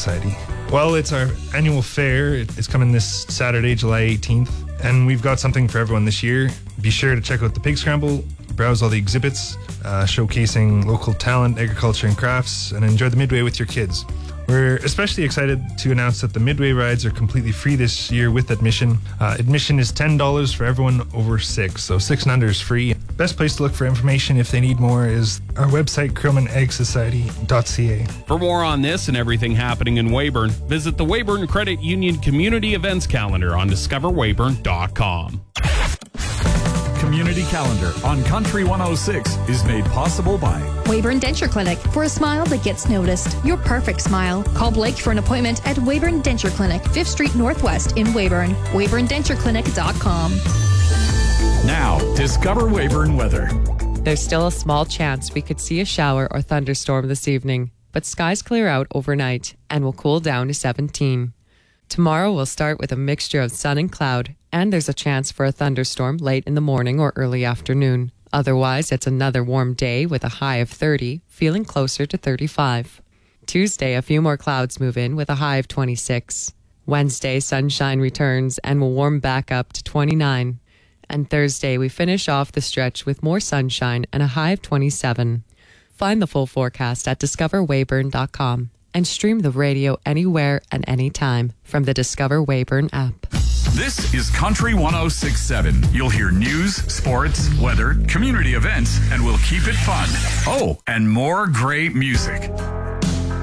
Society. Well, it's our annual fair. It's coming this Saturday, July 18th, and we've got something for everyone this year. Be sure to check out the Pig Scramble, browse all the exhibits, showcasing local talent, agriculture and crafts, and enjoy the Midway with your kids. We're especially excited to announce that the Midway rides are completely free this year with admission. Admission is $10 for everyone over 6, so 6 and under is free. Best place to look for information if they need more is our website, CrillmanAgSociety.ca. For more on this and everything happening in Weyburn, visit the Weyburn Credit Union Community Events Calendar on discoverweyburn.com. Community Calendar on Country 106 is made possible by Weyburn Denture Clinic. For a smile that gets noticed, your perfect smile. Call Blake for an appointment at Weyburn Denture Clinic, 5th Street Northwest in Weyburn. WeyburnDentureClinic.com. Now, discover Weyburn weather. There's still a small chance we could see a shower or thunderstorm this evening, but skies clear out overnight and will cool down to 17. Tomorrow will start with a mixture of sun and cloud, and there's a chance for a thunderstorm late in the morning or early afternoon. Otherwise, it's another warm day with a high of 30, feeling closer to 35. Tuesday, a few more clouds move in with a high of 26. Wednesday, sunshine returns and will warm back up to 29. And Thursday, we finish off the stretch with more sunshine and a high of 27. Find the full forecast at discoverweyburn.com and stream the radio anywhere and anytime from the Discover Weyburn app. This is Country 106.7. You'll hear news, sports, weather, community events, and we'll keep it fun. Oh, and more great music.